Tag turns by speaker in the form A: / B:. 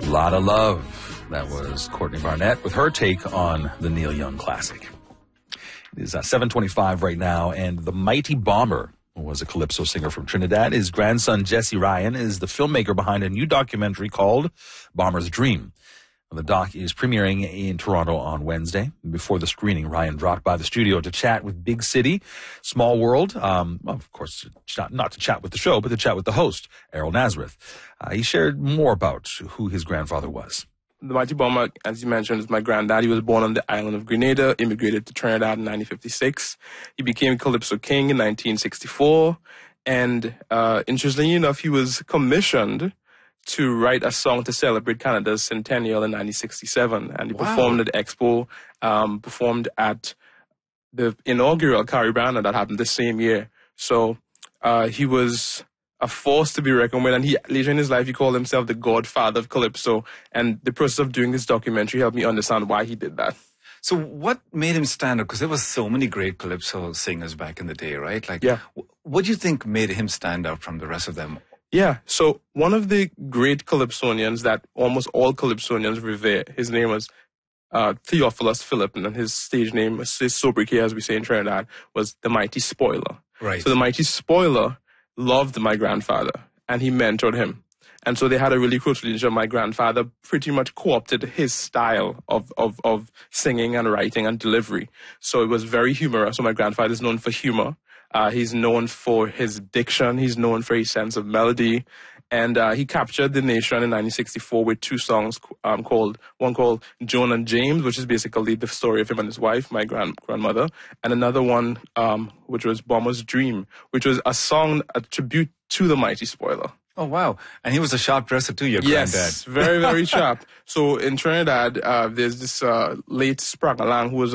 A: Lotta Love. That was Courtney Barnett with her take on the Neil Young classic. It is 7:25 right now, and the Mighty Bomber was a calypso singer from Trinidad. His grandson, Jesse Ryan, is the filmmaker behind a new documentary called Bomber's Dream. The doc is premiering in Toronto on Wednesday. Before the screening, Ryan dropped by the studio to chat with Big City, Small World. Of course, not to chat with the show, but to chat with the host, Errol Nazareth. He shared more about who his grandfather was.
B: The Mighty Bomber, as you mentioned, is my granddad. He was born on the island of Grenada, immigrated to Trinidad in 1956. He became Calypso King in 1964. And interestingly enough, he was commissioned to write a song to celebrate Canada's centennial in 1967. And he performed at Expo, performed at the inaugural Caribana that happened the same year. So he was a force to be reckoned with. And he, later in his life, he called himself the godfather of Calypso. And the process of doing this documentary helped me understand why he did that.
C: So what made him stand out? Because there was so many great Calypso singers back in the day, right? What do you think made him stand out from the rest of them?
B: Yeah, so one of the great Calypsonians that almost all Calypsonians revere, his name was Theophilus Philip, and his stage name, his sobriquet, as we say in Trinidad, was the Mighty Spoiler.
C: Right.
B: So the Mighty Spoiler loved my grandfather, and he mentored him. And so they had a really close relationship. My grandfather pretty much co-opted his style of singing and writing and delivery. So it was very humorous. So my grandfather is known for humor. He's known for his diction. He's known for his sense of melody. And he captured the nation in 1964 with two songs one called Joan and James, which is basically the story of him and his wife, my grandmother, and another one which was Bomber's Dream, which was a song, a tribute to the Mighty Spoiler.
C: Oh, wow. And he was a sharp dresser too, your granddad.
B: Yes, very, very sharp. So in Trinidad, there's this late Spraggalang who was